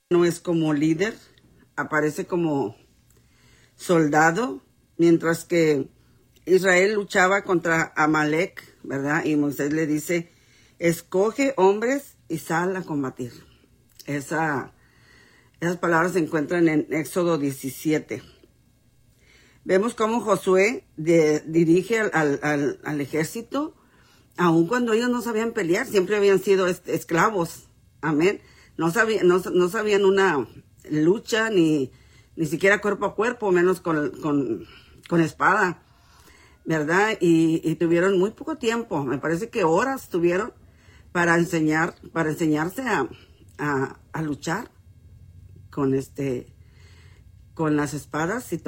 no es como líder, aparece como soldado, mientras que Israel luchaba contra Amalek, ¿verdad? Y Moisés le dice, escoge hombres y sal a combatir. Esas palabras se encuentran en Éxodo 17. Vemos cómo Josué dirige al ejército, aun cuando ellos no sabían pelear, siempre habían sido esclavos. Amén. No sabían una lucha, ni siquiera cuerpo a cuerpo, menos con espada, ¿verdad? Y tuvieron muy poco tiempo, me parece que horas tuvieron para enseñarse a luchar con las espadas y todo.